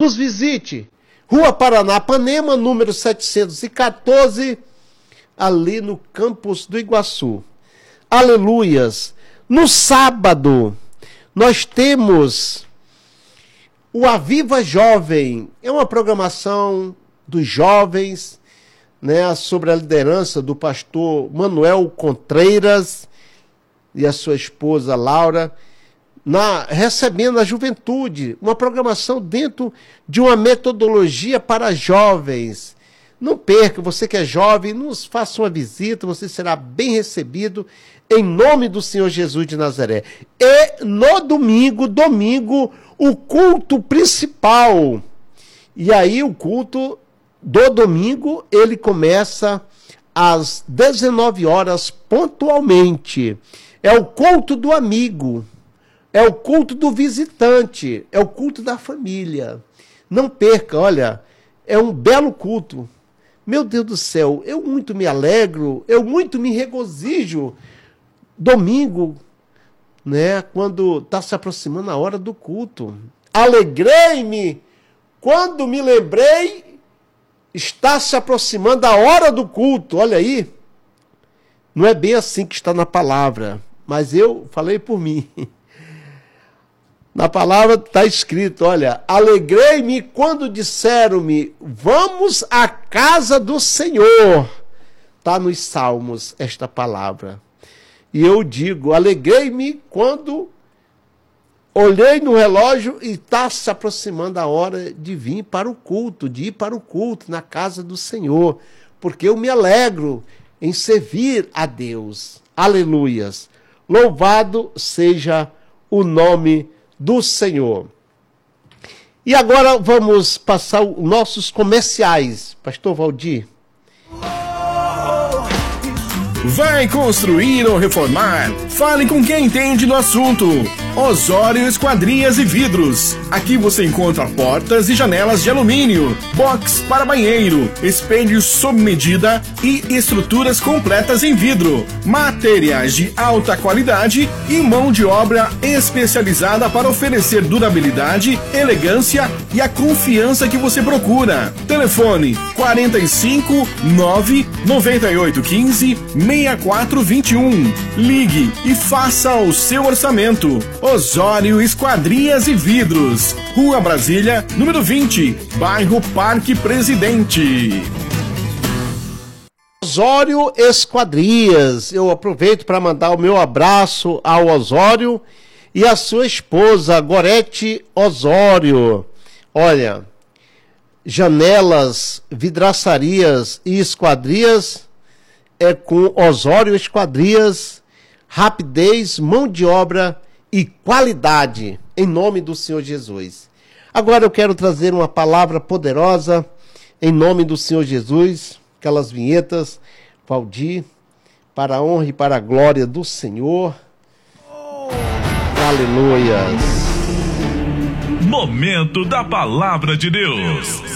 nos visite. Rua Paranapanema, número 714, ali no campus do Iguaçu. Aleluias! No sábado, nós temos o Aviva Jovem. É uma programação dos jovens, né, sobre a liderança do pastor Manuel Contreiras e a sua esposa Laura, recebendo a juventude, uma programação dentro de uma metodologia para jovens. Não perca, você que é jovem, nos faça uma visita, você será bem recebido em nome do Senhor Jesus de Nazaré. E no domingo, o culto principal. E aí o culto do domingo, ele começa às 19 horas pontualmente. É o culto do amigo, é o culto do visitante, é o culto da família. Não perca, olha, é um belo culto. Meu Deus do céu, eu muito me alegro, eu muito me regozijo. Domingo, né, quando está se aproximando a hora do culto. Alegrei-me quando me lembrei. Está se aproximando a hora do culto, olha aí. Não é bem assim que está na palavra, mas eu falei por mim. Na palavra está escrito, olha, alegrei-me quando disseram-me, vamos à casa do Senhor. Está nos Salmos esta palavra. E eu digo, alegrei-me quando olhei no relógio e está se aproximando a hora de vir para o culto, de ir para o culto na casa do Senhor, porque eu me alegro em servir a Deus. Aleluias! Louvado seja o nome do Senhor. E agora vamos passar os nossos comerciais. Pastor Valdir. Vai construir ou reformar? Fale com quem entende do assunto. Osório Esquadrias e Vidros. Aqui você encontra portas e janelas de alumínio, box para banheiro, espelhos sob medida e estruturas completas em vidro. Materiais de alta qualidade e mão de obra especializada para oferecer durabilidade, elegância e a confiança que você procura. Telefone 45 9 98 15 6421. Ligue e faça o seu orçamento. Osório Esquadrias e Vidros. Rua Brasília, número 20, bairro Parque Presidente. Osório Esquadrias. Eu aproveito para mandar o meu abraço ao Osório e à sua esposa, Gorete Osório. Olha, janelas, vidraçarias e esquadrias é com Osório Esquadrias, rapidez, mão de obra e qualidade, em nome do Senhor Jesus. Agora eu quero trazer uma palavra poderosa, em nome do Senhor Jesus, aquelas vinhetas, Valdir, para a honra e para a glória do Senhor. Aleluia. Momento da Palavra de Deus.